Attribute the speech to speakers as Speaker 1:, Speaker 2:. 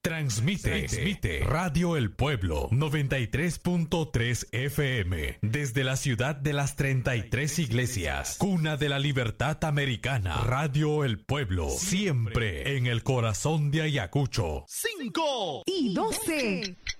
Speaker 1: Transmite Radio El Pueblo 93.3 FM desde la ciudad de las 33 iglesias, cuna de la libertad americana. Radio El Pueblo, siempre en el corazón de Ayacucho.
Speaker 2: 5 y 12.